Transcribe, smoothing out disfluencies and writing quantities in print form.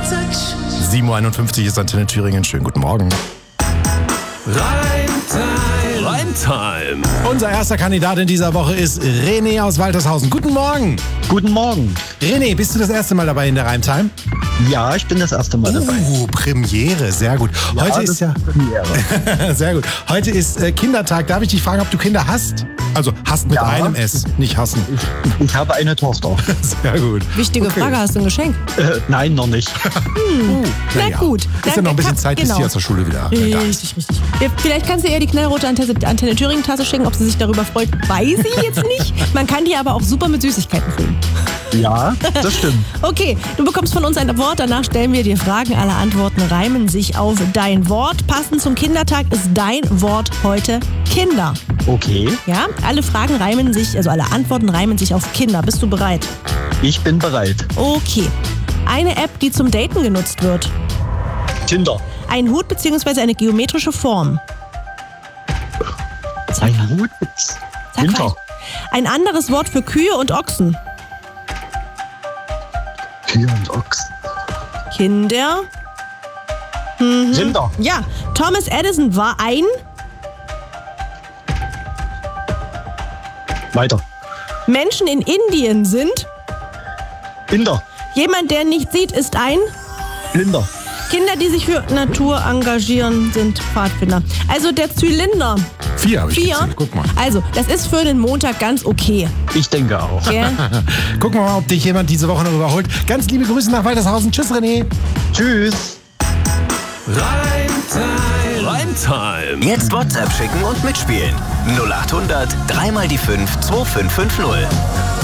7.51 Uhr ist Antenne Thüringen. Schönen guten Morgen. Reimtime. Unser erster Kandidat in dieser Woche ist René aus Waltershausen. Guten Morgen. Guten Morgen. René, bist du das erste Mal dabei in der Reimtime? Ja, ich bin das erste Mal dabei. Premiere, sehr gut. Heute ist ja Premiere. sehr gut. Heute ist Kindertag. Darf ich dich fragen, ob du Kinder hast? Also hast mit einem S, nicht hassen. Ich habe eine Tochter. Sehr gut. Wichtige Frage, hast du ein Geschenk? Nein, noch nicht. Na gut. Ist ja noch ein bisschen Zeit, bis sie aus der Schule wieder da ist. Richtig. Vielleicht kannst du ihr die knallrote Antenne Thüringen-Tasse schenken, ob sie sich darüber freut, weiß ich jetzt nicht. Man kann die aber auch super mit Süßigkeiten füllen. Ja, das stimmt. Okay, du bekommst von uns ein Wort, danach stellen wir dir Fragen. Alle Antworten reimen sich auf dein Wort. Passend zum Kindertag ist dein Wort heute Kinder. Okay, Ja, alle Fragen reimen sich, also alle Antworten reimen sich auf Kinder. Bist du bereit? ich bin bereit. Okay. Eine App, die zum Daten genutzt wird. Tinder. Ein Hut bzw. eine geometrische Form. Ein Hut. Sag Winter. rein. Ein anderes Wort für Kühe und Ochsen. Kühe und Ochs. Kinder. Rinder. Ja, Thomas Edison war ein... Weiter. Menschen in Indien sind... Inder. Jemand, der nicht sieht, ist ein... Blinder. Kinder, die sich für Natur engagieren, sind Pfadfinder. Also der Zylinder. 4 habe ich 4. gezählt. Guck mal. Also, das ist für den Montag ganz okay. Ich denke auch. Gell? Gucken wir mal, ob dich jemand diese Woche noch überholt. Ganz liebe Grüße nach Waltershausen. Tschüss, René. Tschüss. Reimtime. Jetzt WhatsApp schicken und mitspielen. 0800 3 mal die 5 2550.